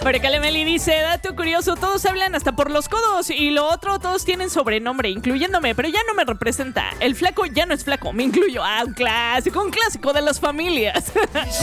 Por acá Meli dice, dato curioso, todos hablan hasta por los codos y lo otro, todos tienen sobrenombre, incluyéndome, pero ya no me representa. El flaco ya no es flaco, me incluyo. Un clásico de las familias.